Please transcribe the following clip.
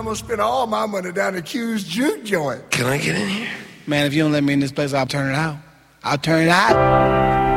gonna spend all my money down the Q's juke joint. Can I get in here? Man, if you don't let me in this place, I'll turn it out. I'll turn it out.